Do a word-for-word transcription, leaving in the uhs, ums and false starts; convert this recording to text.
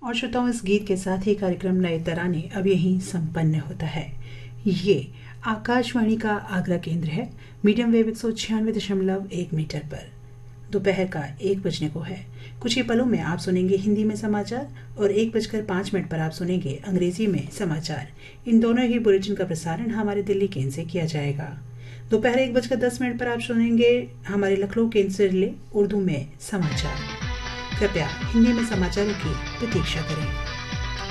और श्रोताओं, इस गीत के साथ ही कार्यक्रम नए तराने अब यहीं संपन्न होता है। ये आकाशवाणी का आगरा केंद्र है। मीडियम वेव एक सौ छियानवे दशमलव एक मीटर पर दोपहर का एक बजने को है। कुछ ही पलों में आप सुनेंगे हिंदी में समाचार और एक बजकर पाँच मिनट पर आप सुनेंगे अंग्रेजी में समाचार। इन दोनों ही बुलेटिन का प्रसारण हमारे दिल्ली केंद्र से किया जाएगा। दोपहर एक बजकर दस मिनट पर आप सुनेंगे हमारे लखनऊ केंद्र से रिले उर्दू में समाचार। कृपया हिंदी में समाचारों की प्रतीक्षा करें।